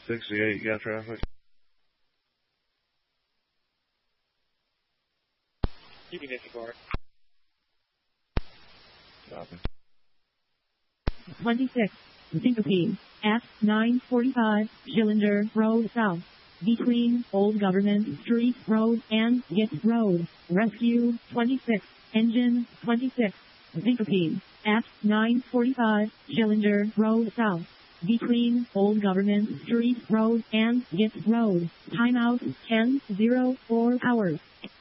68, you got traffic? UP54. Copy. 26. Syncope. F945, Schillinger Road South. Between Old Government Street Road and Gitz Road. Rescue 26. Engine 26. Syncope. F945, Schillinger Road South. Between Old Government Street Road and Gitz Road. Timeout 10:04 hours.